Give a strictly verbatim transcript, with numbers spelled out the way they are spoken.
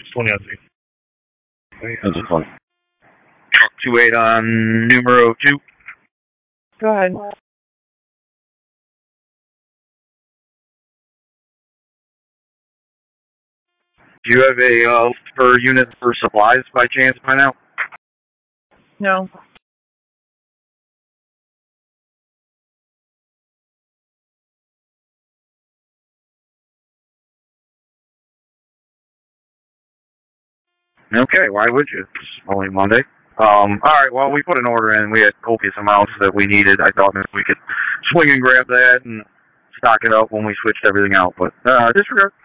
twenty on Z. Engine twenty. two eight on numero two. Go ahead. Do you have a uh, for unit for supplies by chance by now? No. Okay, why would you? It's only Monday. Um, alright, well, we put an order in. We had copious amounts that we needed. I thought maybe we could swing and grab that and stock it up when we switched everything out. But, uh, disregard.